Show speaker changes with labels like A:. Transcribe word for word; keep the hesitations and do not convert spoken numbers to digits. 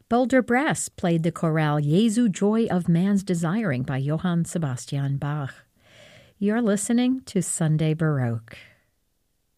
A: Boulder Brass played the chorale Jesu Joy of Man's Desiring by Johann Sebastian Bach. You're listening to Sunday Baroque.